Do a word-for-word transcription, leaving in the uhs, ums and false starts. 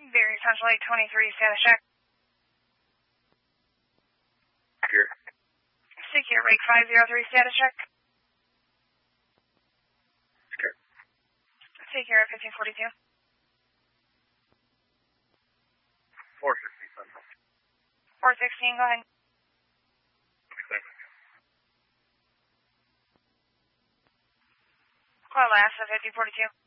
Berry Central eight twenty-three, status check. Secure. Secure, Rake five zero three, status check. Secure. Secure, fifteen forty-two. four sixteen, Central. four sixteen, go ahead. Call last, fifteen forty-two.